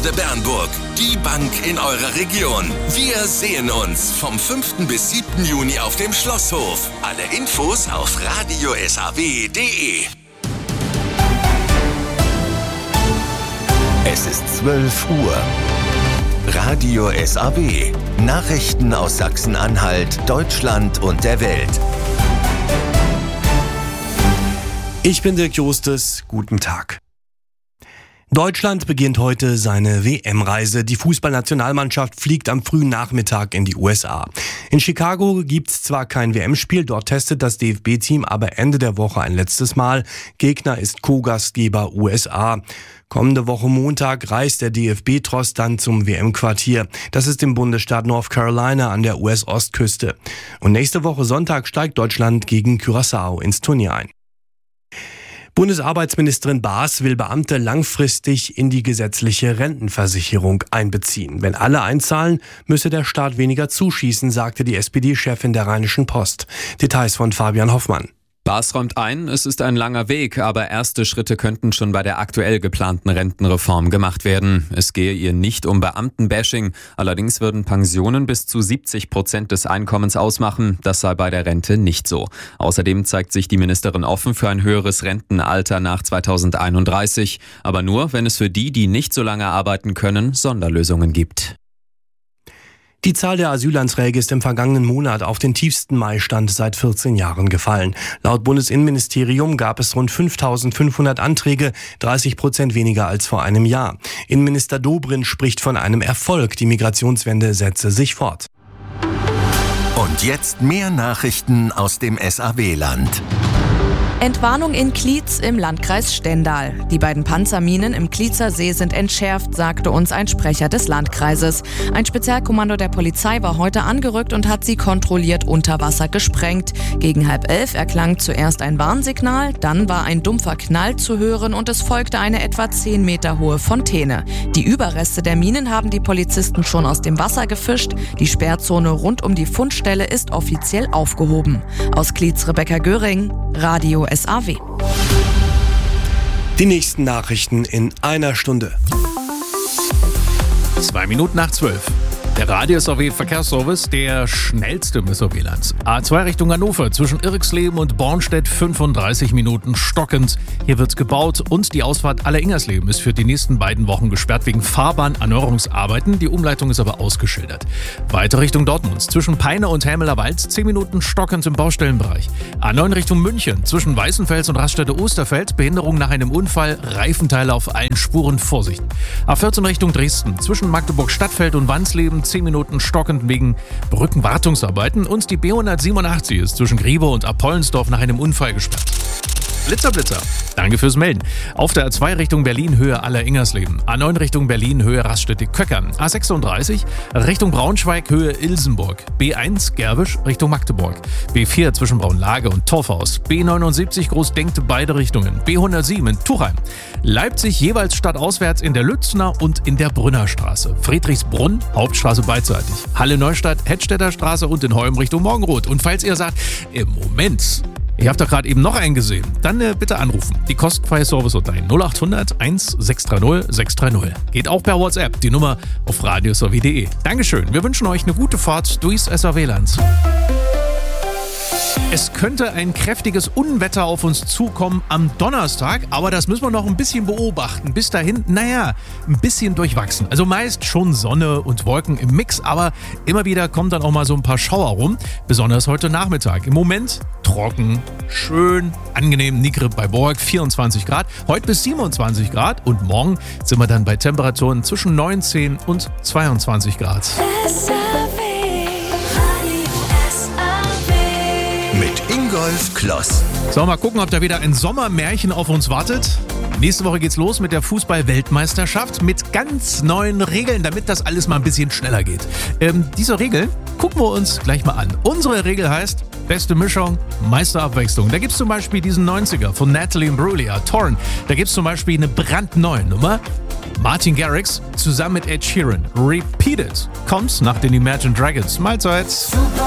Sparkasse Bernburg, die Bank in eurer Region. Wir sehen uns vom 5. bis 7. Juni auf dem Schlosshof. Alle Infos auf radiosaw.de. Es ist 12 Uhr. Radio SAW. Nachrichten aus Sachsen-Anhalt, Deutschland und der Welt. Ich bin Dirk Justus. Guten Tag. Deutschland beginnt heute seine WM-Reise. Die Fußballnationalmannschaft fliegt am frühen Nachmittag in die USA. In Chicago gibt's zwar kein WM-Spiel, dort testet das DFB-Team aber Ende der Woche ein letztes Mal. Gegner ist Co-Gastgeber USA. Kommende Woche Montag reist der DFB-Tross dann zum WM-Quartier. Das ist im Bundesstaat North Carolina an der US-Ostküste. Und nächste Woche Sonntag steigt Deutschland gegen Curaçao ins Turnier ein. Bundesarbeitsministerin Baas will Beamte langfristig in die gesetzliche Rentenversicherung einbeziehen. Wenn alle einzahlen, müsse der Staat weniger zuschießen, sagte die SPD-Chefin der Rheinischen Post. Details von Fabian Hoffmann. Baas räumt ein, es ist ein langer Weg, aber erste Schritte könnten schon bei der aktuell geplanten Rentenreform gemacht werden. Es gehe ihr nicht um Beamtenbashing, allerdings würden Pensionen bis zu 70% des Einkommens ausmachen. Das sei bei der Rente nicht so. Außerdem zeigt sich die Ministerin offen für ein höheres Rentenalter nach 2031, aber nur, wenn es für die nicht so lange arbeiten können, Sonderlösungen gibt. Die Zahl der Asylanträge ist im vergangenen Monat auf den tiefsten Mai-Stand seit 14 Jahren gefallen. Laut Bundesinnenministerium gab es rund 5.500 Anträge, 30% weniger als vor einem Jahr. Innenminister Dobrindt spricht von einem Erfolg. Die Migrationswende setze sich fort. Und jetzt mehr Nachrichten aus dem SAW-Land. Entwarnung in Klietz im Landkreis Stendal. Die beiden Panzerminen im Klietzer See sind entschärft, sagte uns ein Sprecher des Landkreises. Ein Spezialkommando der Polizei war heute angerückt und hat sie kontrolliert unter Wasser gesprengt. Gegen 10:30 erklang zuerst ein Warnsignal, dann war ein dumpfer Knall zu hören und es folgte eine etwa 10 Meter hohe Fontäne. Die Überreste der Minen haben die Polizisten schon aus dem Wasser gefischt. Die Sperrzone rund um die Fundstelle ist offiziell aufgehoben. Aus Klietz Rebecca Göring, Radio SAW. Die nächsten Nachrichten in einer Stunde. 2 Minuten nach 12. Der Radio SAW Verkehrsservice, der schnellste im SAW-Land. A2 Richtung Hannover, zwischen Irxleben und Bornstedt 35 Minuten stockend. Hier wird gebaut und die Ausfahrt Aller-Ingersleben ist für die nächsten beiden Wochen gesperrt wegen Fahrbahnerneuerungsarbeiten. Die Umleitung ist aber ausgeschildert. Weiter Richtung Dortmund, zwischen Peine und Hämeler Wald 10 Minuten stockend im Baustellenbereich. A9 Richtung München, zwischen Weißenfels und Raststätte Osterfeld, Behinderung nach einem Unfall, Reifenteile auf allen Spuren, Vorsicht. A14 Richtung Dresden, zwischen Magdeburg-Stadtfeld und Wansleben 10 Minuten stockend wegen Brückenwartungsarbeiten und die B187 ist zwischen Griebe und Apollensdorf nach einem Unfall gesperrt. Blitzer. Danke fürs Melden. Auf der A2 Richtung Berlin Höhe Aller-Ingersleben. A9 Richtung Berlin Höhe Raststätte-Köckern. A36 Richtung Braunschweig Höhe Ilsenburg. B1 Gerwisch Richtung Magdeburg. B4 zwischen Braunlage und Torfhaus. B79 Großdenkte beide Richtungen. B107 in Tuchheim. Leipzig jeweils stadtauswärts in der Lützner und in der Brünnerstraße. Friedrichsbrunn Hauptstraße beidseitig. Halle Neustadt Hedstädter Straße und in Holm Richtung Morgenrot. Und falls ihr sagt, im Moment, ich habe doch gerade eben noch einen gesehen, dann bitte anrufen. Die kostenfreie Service-Hotline 0800 1630 630. Geht auch per WhatsApp, die Nummer auf radiosaw.de. Dankeschön, wir wünschen euch eine gute Fahrt durchs SAW-Land. Es könnte ein kräftiges Unwetter auf uns zukommen am Donnerstag, aber das müssen wir noch ein bisschen beobachten. Bis dahin, ein bisschen durchwachsen. Also meist schon Sonne und Wolken im Mix, aber immer wieder kommen dann auch mal so ein paar Schauer rum. Besonders heute Nachmittag. Im Moment trocken, schön, angenehm, niedrig bei Borg, 24 Grad. Heute bis 27 Grad und morgen sind wir dann bei Temperaturen zwischen 19 und 22 Grad. Mit Ingolf Kloss. So, mal gucken, ob da wieder ein Sommermärchen auf uns wartet. Nächste Woche geht's los mit der Fußball-Weltmeisterschaft mit ganz neuen Regeln, damit das alles mal ein bisschen schneller geht. Diese Regeln gucken wir uns gleich mal an. Unsere Regel heißt, beste Mischung, meiste Abwechslung. Da gibt's zum Beispiel diesen 90er von Natalie Imbruglia, Torn. Da gibt's zum Beispiel eine brandneue Nummer. Martin Garrix zusammen mit Ed Sheeran. Repeat It kommt nach den Imagine Dragons. Mahlzeit.